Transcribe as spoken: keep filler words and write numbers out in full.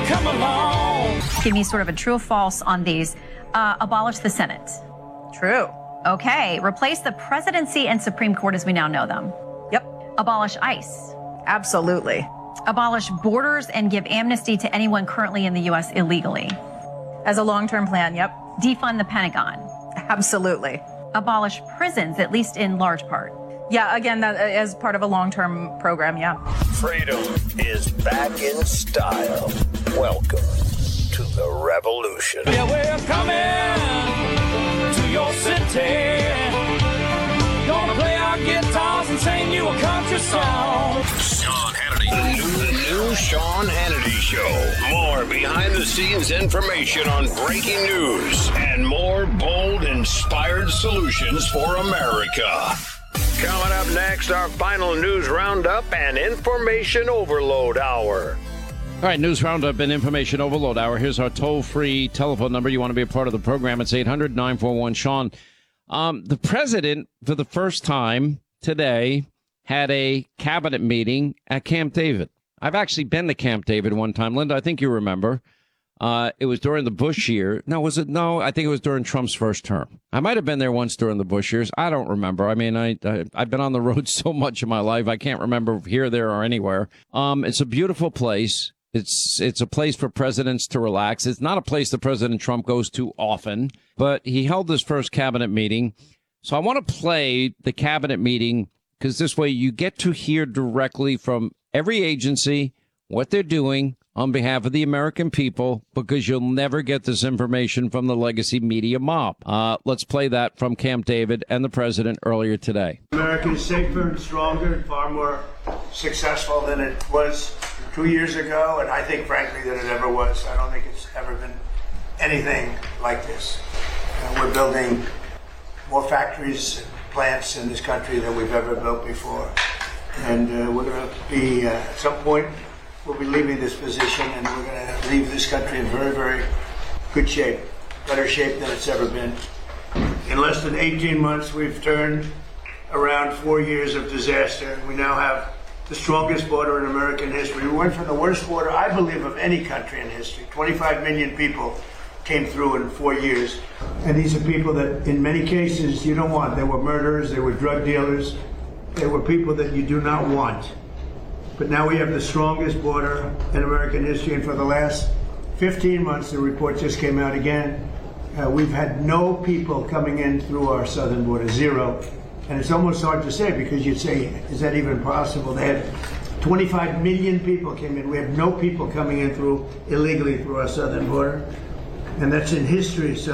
come along. Give me sort of a true or false on these. Uh, abolish the Senate. True. Okay. Replace the presidency and Supreme Court as we now know them. Yep. Abolish ICE. Absolutely. Abolish borders and give amnesty to anyone currently in the U S illegally. As a long-term plan, yep. Defund the Pentagon. Absolutely. Abolish prisons, at least in large part. Yeah, again, that as part of a long-term program, yeah. Freedom is back in style. Welcome to the revolution. Yeah, we're coming to your city. Gonna play our guitars and sing you a country song. Sean Hannity. The new, the new Sean Hannity Show. More behind-the-scenes information on breaking news and more bold, inspired solutions for America. Coming up next, our final news roundup and information overload hour. All right, news roundup and information overload hour. Here's our toll-free telephone number. You want to be a part of the program? It's eight hundred nine four one Sean. Um, the president, for the first time today, had a cabinet meeting at Camp David. I've actually been to Camp David one time. Linda, I think you remember. Uh, it was during the Bush year. No, was it? No, I think it was during Trump's first term. I might have been there once during the Bush years. I don't remember. I mean, I, I, I've been on the road so much in my life. I can't remember here, there, or anywhere. Um, it's a beautiful place. It's it's a place for presidents to relax. It's not a place that President Trump goes to often, but he held his first cabinet meeting. So I want to play the cabinet meeting because this way you get to hear directly from every agency what they're doing on behalf of the American people, because you'll never get this information from the legacy media mob. Uh, let's play that from Camp David and the president earlier today. America is safer and stronger and far more successful than it was two years ago, and I think, frankly, that it ever was. I don't think it's ever been anything like this. Uh, we're building more factories and plants in this country than we've ever built before. And uh, we're going to be, uh, at some point, we'll be leaving this position, and we're going to leave this country in very, very good shape, better shape than it's ever been. In less than eighteen months, we've turned around four years of disaster. We now have the strongest border in American history. We went from the worst border, I believe, of any country in history. twenty-five million people came through in four years. And these are people that, in many cases, you don't want. They were murderers, they were drug dealers, they were people that you do not want. But now we have the strongest border in American history, and for the last fifteen months, the report just came out again, uh, we've had no people coming in through our southern border, zero. And it's almost hard to say, because you'd say, is that even possible? They had twenty-five million people came in. We have no people coming in through illegally through our southern border, and that's in history. So